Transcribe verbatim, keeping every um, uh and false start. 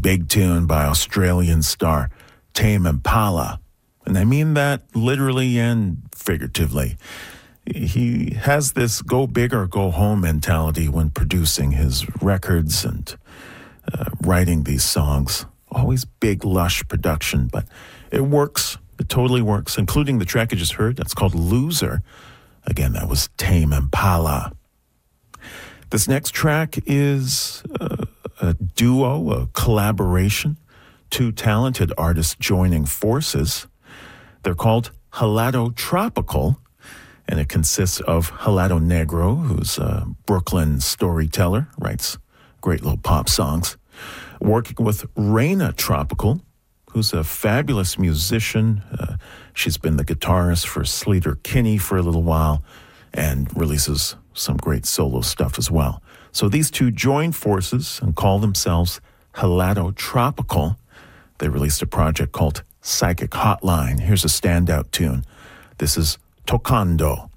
big tune by Australian star Tame Impala. And I mean that literally and figuratively. He has this go big or go home mentality when producing his records and uh, writing these songs. Always big, lush production, but it works. It totally works, including the track you just heard. That's called Loser. Again, that was Tame Impala. This next track is uh, a duo, a collaboration, two talented artists joining forces. They're called Helado Tropical, and it consists of Helado Negro, who's a Brooklyn storyteller, writes great little pop songs, working with Reina Tropical, who's a fabulous musician. Uh, she's been the guitarist for Sleater Kinney for a little while and releases some great solo stuff as well. So these two join forces and call themselves Helado Tropical. They released a project called Psychic Hotline. Here's a standout tune. This is Tocando.